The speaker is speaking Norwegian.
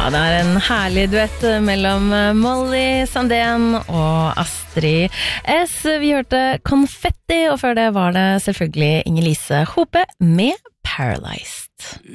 Ja, det en herlig duett mellom Molly Sandén og Astrid S. Vi hørte Konfetti, og før det var det selvfølgelig Inger-Lise Hope med Paralyzed.